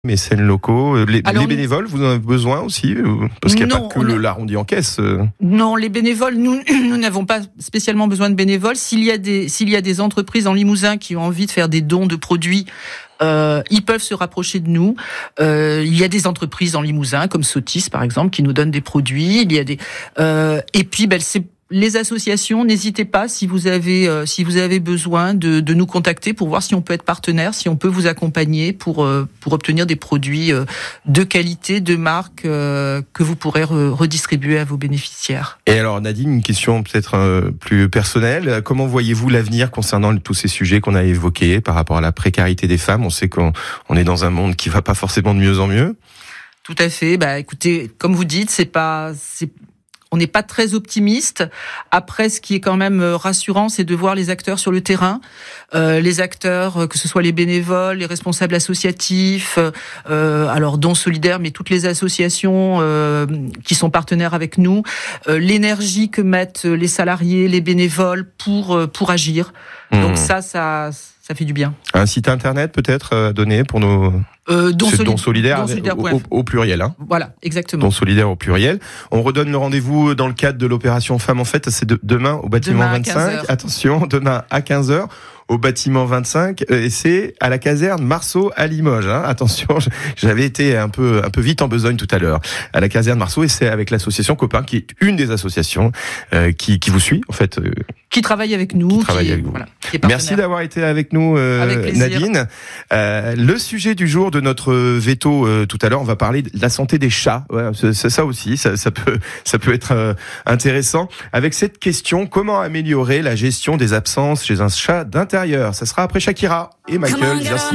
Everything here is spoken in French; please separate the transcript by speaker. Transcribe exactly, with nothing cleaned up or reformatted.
Speaker 1: Mécènes locaux, les,
Speaker 2: Alors,
Speaker 1: les bénévoles, vous en avez besoin aussi? Parce qu'il n'y a
Speaker 2: non,
Speaker 1: pas que
Speaker 2: on a...
Speaker 1: le l'arrondi en caisse.
Speaker 2: Non, les bénévoles, nous, nous n'avons pas spécialement besoin de bénévoles. S'il y a des, s'il y a des entreprises en Limousin qui ont envie de faire des dons de produits, euh, ils peuvent se rapprocher de nous. Euh, il y a des entreprises en Limousin, comme Sotis par exemple, qui nous donnent des produits. Il y a des, euh, et puis, ben, c'est les associations, n'hésitez pas si vous avez euh, si vous avez besoin de, de nous contacter pour voir si on peut être partenaire, si on peut vous accompagner pour euh, pour obtenir des produits euh, de qualité, de marque euh, que vous pourrez re- redistribuer à vos bénéficiaires.
Speaker 1: Et alors Nadine, une question peut-être euh, plus personnelle. Comment voyez-vous l'avenir concernant tous ces sujets qu'on a évoqués par rapport à la précarité des femmes? On sait qu'on on est dans un monde qui va pas forcément de mieux en mieux.
Speaker 2: Tout à fait. Bah écoutez, comme vous dites, c'est pas c'est on n'est pas très optimiste. Après, ce qui est quand même rassurant, c'est de voir les acteurs sur le terrain, euh, les acteurs, que ce soit les bénévoles, les responsables associatifs, euh, alors dont Solidaire, mais toutes les associations euh, qui sont partenaires avec nous, euh, l'énergie que mettent les salariés, les bénévoles pour pour agir. Mmh. Donc ça, ça, ça fait du bien.
Speaker 1: Un site internet peut-être à donner pour nos
Speaker 2: Euh, don,
Speaker 1: soli- don solidaire,
Speaker 2: don solidaire
Speaker 1: au, au, au pluriel. Hein.
Speaker 2: Voilà, exactement.
Speaker 1: Don solidaire au pluriel. On redonne le rendez-vous dans le cadre de l'opération Femmes en Fête. C'est de, demain au bâtiment
Speaker 2: demain
Speaker 1: vingt-cinq. Attention, demain à quinze heures au bâtiment vingt-cinq. Et c'est à la caserne Marceau à Limoges. Hein. Attention, j'avais été un peu un peu vite en besogne tout à l'heure. À la caserne Marceau, et c'est avec l'association Copain, qui est une des associations euh, qui, qui vous suit en fait. Euh,
Speaker 2: qui travaille avec nous.
Speaker 1: Qui travaille
Speaker 2: qui,
Speaker 1: avec vous.
Speaker 2: Voilà, qui
Speaker 1: Merci d'avoir été avec nous, euh, Nadine. Euh, le sujet du jour de notre veto euh, tout à l'heure, on va parler de la santé des chats. Ouais, c'est, c'est ça aussi, ça, ça peut, ça peut être euh, intéressant. Avec cette question, comment améliorer la gestion des absences chez un chat d'intérieur? Ça sera après Shakira et Michael.